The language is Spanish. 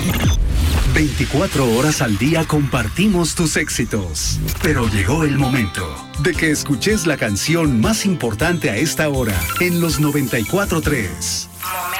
24 horas al día compartimos tus éxitos. Pero llegó el momento de que escuches la canción más importante a esta hora en los 94.3.